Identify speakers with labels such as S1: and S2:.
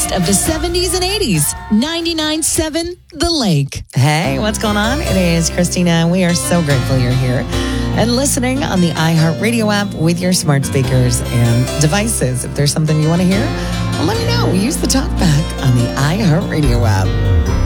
S1: best of the 70s and 80s. 99.7 The Lake. Hey, what's going on? It is Christina. We are so grateful you're here and listening on the iHeartRadio app with your smart speakers and devices. If there's something you want to hear, well, let me know. Use the talkback on the iHeartRadio app.